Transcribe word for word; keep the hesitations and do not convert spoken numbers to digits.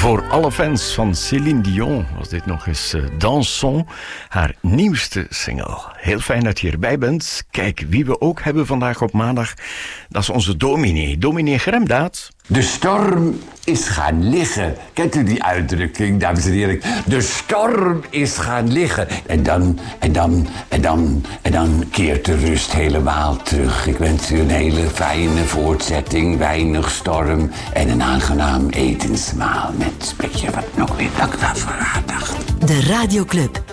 Voor alle fans van Céline Dion was dit nog eens uh, Dansons, haar nieuwste single. Heel fijn dat je erbij bent. Kijk, wie we ook hebben vandaag op maandag, dat is onze dominee, dominee Gremdaad. De storm is gaan liggen. Kent u die uitdrukking, dames en heren? De storm is gaan liggen. En dan, en dan, en dan, en dan keert de rust helemaal terug. Ik wens u een hele fijne voortzetting, weinig storm en een aangenaam etensmaal met spekje wat nog weer dank voor aandacht. De Radioclub.